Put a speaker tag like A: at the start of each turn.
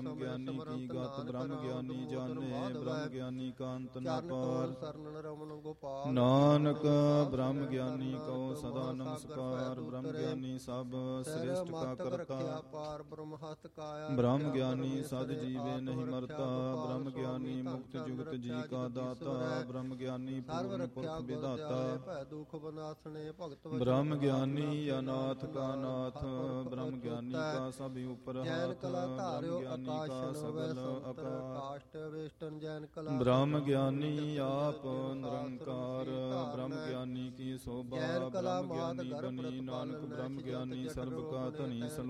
A: ਬ੍ਰਹਮ ਗਿਆਨੀ ਕੀ ਗਤ ਬ੍ਰਹਮ ਗਿਆਨੀ ਜਾਣੇ ਬ੍ਰਹਮ ਗਿਆਨੀ ਕਾ ਅੰਤ ਨ ਪਾਰ। ਨਾਨਕ ਬ੍ਰਹਮ ਗਿਆਨੀ ਕਉ ਸਦਾ ਨਮਸਕਾਰ। ਬ੍ਰਹਮ ਗਿਆਨੀ ਸਭ ਸ੍ਰਿਸ਼ਟ ਕਾ ਕਰਤਾ। ਬ੍ਰਹਮ ਗਿਆਨੀ ਸਦ ਜੀਵੇ ਨਹੀਂ ਮਰਤਾ। ਬ੍ਰਹਮ ਗਿਆਨੀ ਮੁਕਤ ਜੁਗਤ ਜੀ ਕਾ ਦਾਤਾ। ਬ੍ਰਹਮ ਗਿਆਨੀ ਪੂਰਨ ਪੁਰਖ ਵਿਦਾਤਾ। ਬ੍ਰਹਮ ਗਿਆਨੀ ਅਨਾਥ ਕਾ ਨਾਥ। ਬ੍ਰਹਮ ਗਿਆਨੀ ਕਾ ਸਭ ਉਪਰ ਹਾਥ। ਬ੍ਰਹਮ ਗਿਆਨੀ ਕਾ ਸਗਲ ਆਕਾਟ। ਬ੍ਰਹਮ ਗਿਆਨੀ ਆਪ ਨਿਰੰਕਾਰ। ਬ੍ਰਹਮ ਗਿਆਨੀ ਕੀ ਸੋਭਾ। ਬ੍ਰਹਮ ਗਿਆਨੀ ਬਨੀ ਨਾਨਕ। ਬ੍ਰਹਮ ਗਿਆਨੀ ਸਰਬ ਕਾ ਧਨੀ।